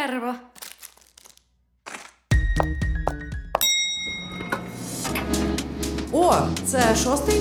Перерва. О, це шостий?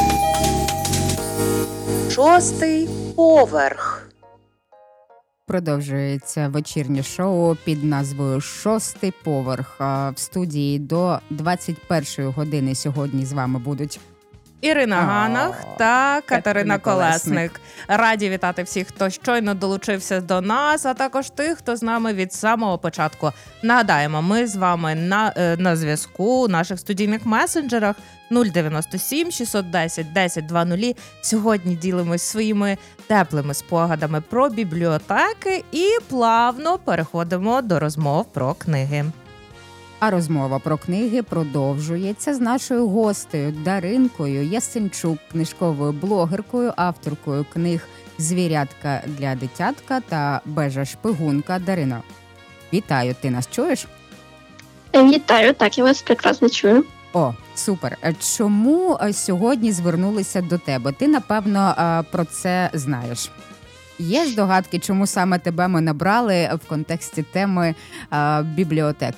Шостий поверх. Продовжується вечірнє шоу під назвою «Шостий поверх». В студії до 21-ї години сьогодні з вами будуть Ірина Ганах та Катерина Колесник. Колесник. Раді вітати всіх, хто щойно долучився до нас, а також тих, хто з нами від самого початку. Нагадаємо, ми з вами на зв'язку у наших студійних месенджерах 097 610 1020. Сьогодні ділимось своїми теплими спогадами про бібліотеки і плавно переходимо до розмов про книги. А розмова про книги продовжується з нашою гостею Даринкою Ясенчук, книжковою блогеркою, авторкою книг «Звірятка для дитятка» та «Бежа шпигунка». Дарино, вітаю, ти нас чуєш? Вітаю, так, я вас прекрасно чую. О, супер. Чому сьогодні звернулися до тебе? Ти, напевно, про це знаєш. Є здогадки, чому саме тебе ми набрали в контексті теми бібліотек?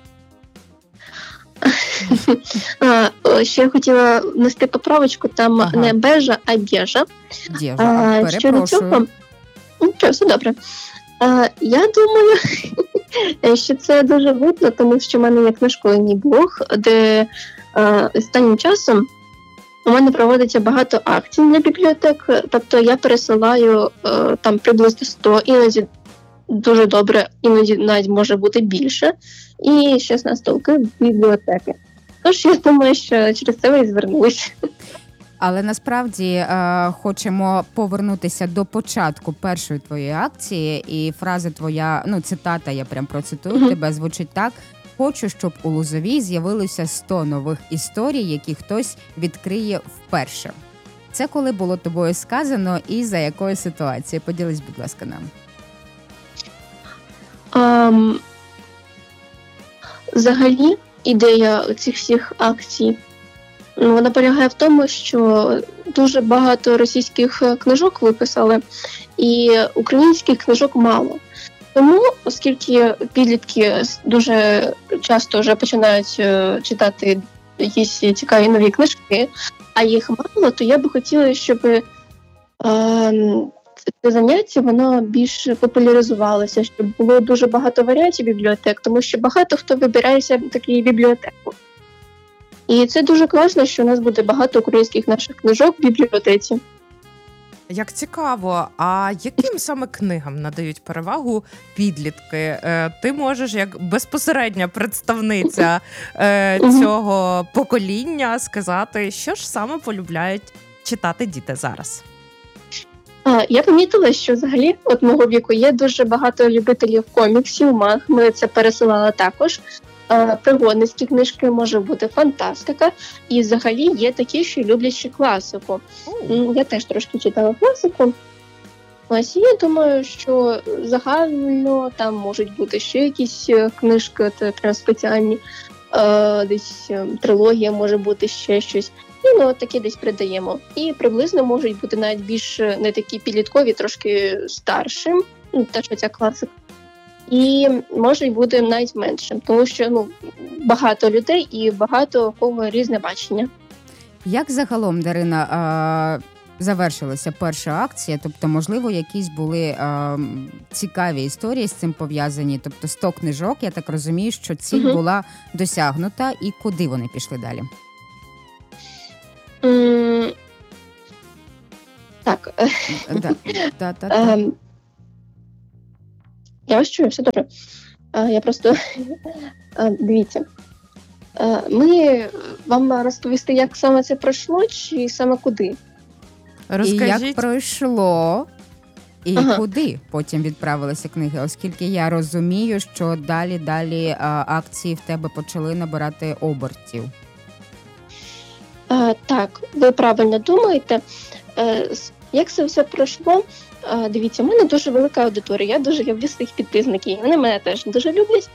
Ще я хотіла внести поправочку, там не бежа, а бежа. Дєжа, перепрошую. Нічого, все добре. Я думаю, що це дуже видно, тому що в мене є книжковий блог, де останнім часом у мене проводиться багато акцій для бібліотек, тобто я пересилаю там приблизно 100, іноді дуже добре, іноді навіть може бути більше, і щось на столки в бібліотеки. Тож я думаю, що через це ви і звернулися. Але насправді хочемо повернутися до початку першої твоєї акції, і фраза твоя, цитата, я прям процитую тебе, звучить так: «Хочу, щоб у Лозовій з'явилося 100 нових історій, які хтось відкриє вперше». Це коли було тобою сказано і за якої ситуації? Поділись, будь ласка, нам. Взагалі, ідея цих всіх акцій, вона полягає в тому, що дуже багато російських книжок виписали, і українських книжок мало. Тому, оскільки підлітки дуже часто вже починають читати якісь цікаві нові книжки, а їх мало, то я би хотіла, щоб це заняття, воно більш популяризувалося, щоб було дуже багато варіантів бібліотек, тому що багато хто вибирається в таку бібліотеку. І це дуже класно, що у нас буде багато українських наших книжок в бібліотеці. Як цікаво, а яким саме книгам надають перевагу підлітки? Ти можеш, як безпосередня представниця цього покоління, сказати, що ж саме полюбляють читати діти зараз? Я помітила, що взагалі от мого віку є дуже багато любителів коміксів, манг, ми це пересилали також. Пригодницькі книжки, може бути фантастика, і взагалі є такі, що люблять ще класику. Я теж трошки читала класику. Ось, і я думаю, що загально там можуть бути ще якісь книжки, прям спеціальні, десь трилогія, може бути ще щось. І такі десь придаємо. І приблизно можуть бути навіть більш не такі підліткові, трошки старшим, те, що ця класика. І можуть бути навіть меншим, тому що багато людей і багато кого різне бачення. Як загалом, Дарина, завершилася перша акція? Тобто, можливо, якісь були цікаві історії з цим пов'язані? Тобто 100 книжок, я так розумію, що ціль була досягнута, і куди вони пішли далі? Так. Да. Я вас чую, все добре. Я просто... Дивіться. Ми вам розповісти, як саме це пройшло, чи саме куди? Розкажіть. І як пройшло, і куди потім відправилися книги, оскільки я розумію, що далі акції в тебе почали набирати обертів. Так, ви правильно думаєте. Як це все пройшло? Дивіться, у мене дуже велика аудиторія, я дуже люблю своїх підписників, вони мене теж дуже люблять.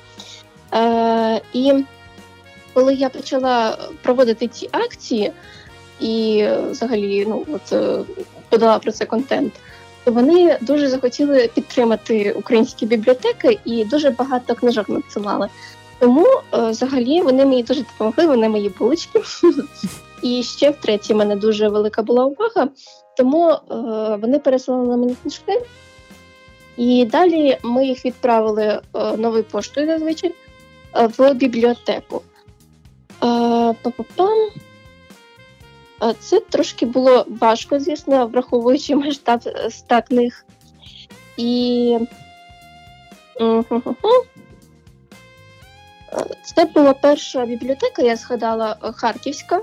І коли я почала проводити ці акції і взагалі подала про це контент, то вони дуже захотіли підтримати українські бібліотеки і дуже багато книжок надсилали. Тому взагалі вони мені дуже допомогли, вони мої булочки. І ще втретє, в мене дуже велика була увага, тому вони пересилали мені книжки. І далі ми їх відправили новою поштою зазвичай в бібліотеку. Па-па-пам. Це трошки було важко, звісно, враховуючи масштаб 100 книг. І це була перша бібліотека, я згадала, харківська.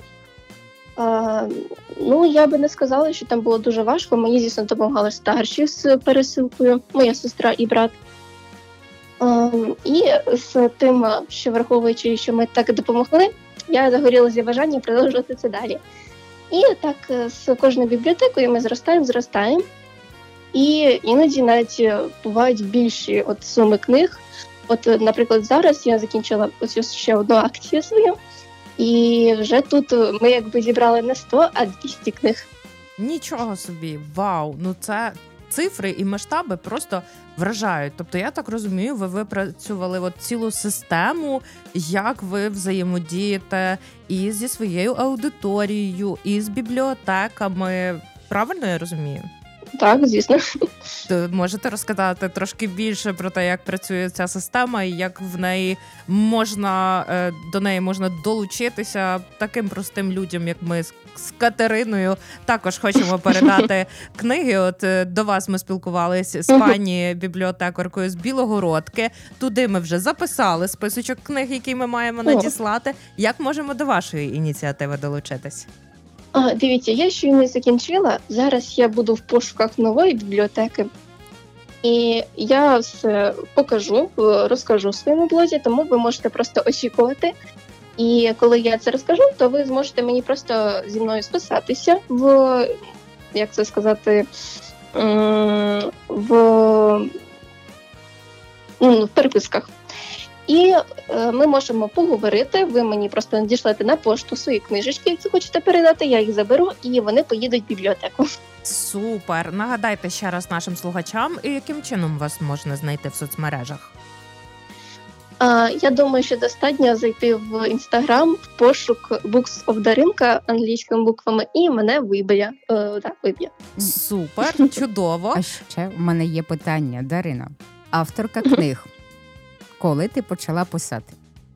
Ну, я би не сказала, що там було дуже важко. Мені, звісно, допомагали старші з пересилкою, моя сестра і брат. І з тим, що враховуючи, що ми так допомогли, я загорілася бажанням продовжувати це далі. І так з кожною бібліотекою ми зростаємо. І іноді навіть бувають більші суми книг. Наприклад, зараз я закінчила оцю ще одну акцію свою. І вже тут ми якби зібрали не 100, а 200 книг. Нічого собі, вау! Ну це цифри і масштаби просто вражають. Тобто, я так розумію, ви випрацювали цілу систему, як ви взаємодієте і зі своєю аудиторією, і з бібліотеками. Правильно я розумію? Так, звісно. Можете розказати трошки більше про те, як працює ця система і як в неї до неї можна долучитися таким простим людям, як ми з Катериною. Також хочемо передати книги. До вас ми спілкувалися з пані бібліотекаркою з Білогородки. Туди ми вже записали списочок книг, які ми маємо надіслати. Як можемо до вашої ініціативи долучитись? Дивіться, я ще не закінчила. Зараз я буду в пошуках нової бібліотеки. І я все розкажу в своєму блозі, тому ви можете просто очікувати. І коли я це розкажу, то ви зможете мені просто зі мною списатися в переписках. І ми можемо поговорити, ви мені просто надішлете на пошту свої книжечки, які хочете передати, я їх заберу, і вони поїдуть в бібліотеку. Супер! Нагадайте ще раз нашим слухачам, і яким чином вас можна знайти в соцмережах? Я думаю, що достатньо зайти в Інстаграм, в пошук Books of Даринка англійськими буквами, і мене виб'є. Супер, чудово. А ще в мене є питання, Дарина. Авторка книг. Коли ти почала писати?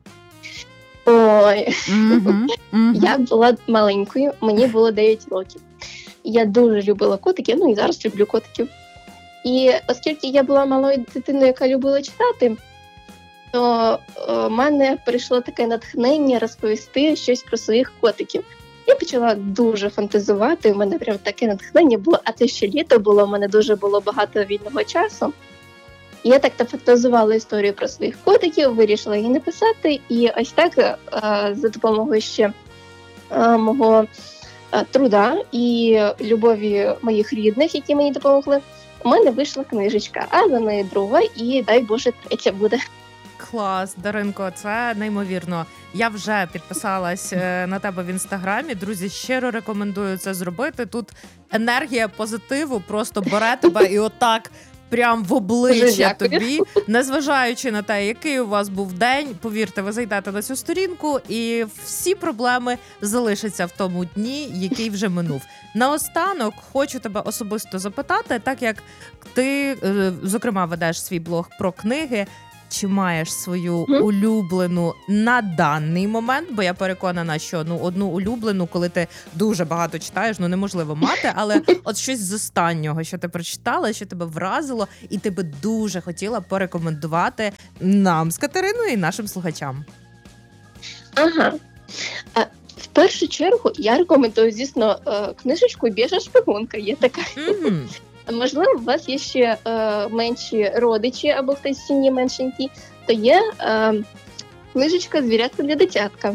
Ой, я була маленькою, мені було 9 років. Я дуже любила котиків, і зараз люблю котиків. І оскільки я була малою дитиною, яка любила читати, то в мене прийшло таке натхнення розповісти щось про своїх котиків. Я почала дуже фантазувати, у мене прям таке натхнення було, а це ще літо було, у мене дуже було багато вільного часу. І я так фантазувала історію про своїх котиків, вирішила її написати, і ось так за допомогою ще мого труда і любові моїх рідних, які мені допомогли, у мене вийшла книжечка, а за нею друга і, дай Боже, третя буде. Клас, Даринко, це неймовірно. Я вже підписалась на тебе в Інстаграмі. Друзі, щиро рекомендую це зробити. Тут енергія позитиву просто бере тебе і отак прям в обличчя тобі, незважаючи на те, який у вас був день, повірте, ви зайдете на цю сторінку і всі проблеми залишаться в тому дні, який вже минув. Наостанок хочу тебе особисто запитати, так як ти, зокрема, ведеш свій блог про книги, чи маєш свою улюблену на даний момент, бо я переконана, що одну улюблену, коли ти дуже багато читаєш, неможливо мати, але от щось з останнього, що ти прочитала, що тебе вразило, і ти би дуже хотіла порекомендувати нам з Катериною і нашим слухачам. Ага. В першу чергу я рекомендую, звісно, книжечку «Біжа шпигунка», є така. Можливо, у вас є ще менші родичі або хтось в сім'ї меншенький, то є книжечка «Звірятка для дитятка».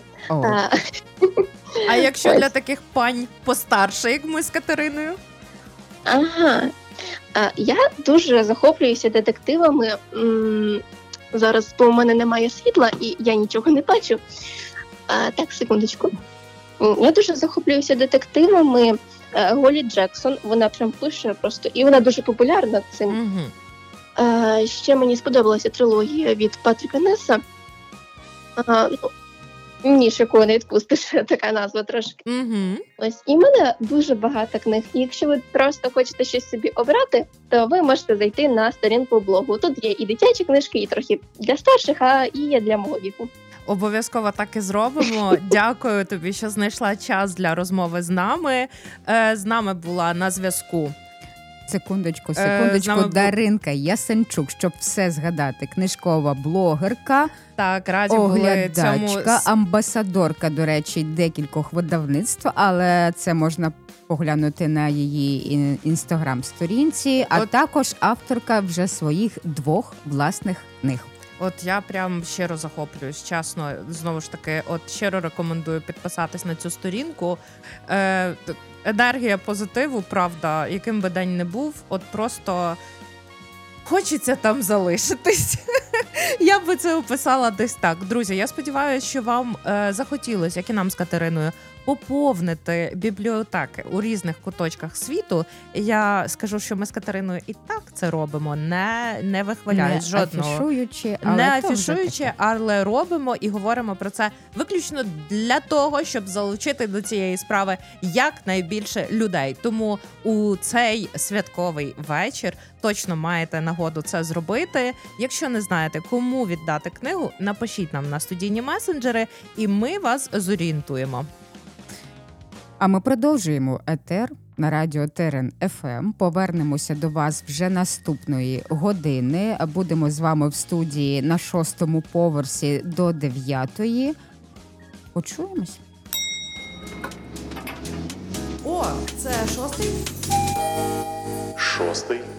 А якщо для таких пань постарше, як ми з Катериною? Ага. Я дуже захоплююся детективами. Зараз, бо в мене немає світла і я нічого не бачу. Так, секундочку. Я дуже захоплююся детективами. Голі Джексон, вона прям пише просто, і вона дуже популярна цим. Угу. Ще мені сподобалася трилогія від Патріка Неса. Ніж якого не відпустиш, така назва трошки. Угу. Ось, і в мене дуже багато книг. І якщо ви просто хочете щось собі обрати, то ви можете зайти на сторінку блогу. Тут є і дитячі книжки, і трохи для старших, а і є для мого віку. Обов'язково так і зробимо. Дякую тобі, що знайшла час для розмови з нами. З нами була на зв'язку. Секундочку, з нами Даринка Ясенчук, щоб все згадати. Книжкова блогерка, Так, раді були оглядачка, цьому... амбасадорка, до речі, декількох видавництв, але це можна поглянути на її інстаграм-сторінці, а також авторка вже своїх 2 власних книг. От я прям щиро захоплююсь, чесно, знову ж таки, от щиро рекомендую підписатись на цю сторінку. Енергія позитиву, правда, яким би день не був, от просто хочеться там залишитись. Я би це описала десь так. Друзі, я сподіваюся, що вам захотілося, як і нам з Катериною, поповнити бібліотеки у різних куточках світу. Я скажу, що ми з Катериною і так це робимо, не вихваляючи жодного. Не афішуючи, але робимо і говоримо про це виключно для того, щоб залучити до цієї справи якнайбільше людей. Тому у цей святковий вечір точно маєте нагоду це зробити. Якщо не знаєте, кому віддати книгу, напишіть нам на студійні месенджери, і ми вас зорієнтуємо. А ми продовжуємо етер на радіо Терен ФМ. Повернемося до вас вже наступної години. Будемо з вами в студії на 6-му поверсі до 9-ї. Почуємось. О, це 6-й? 6-й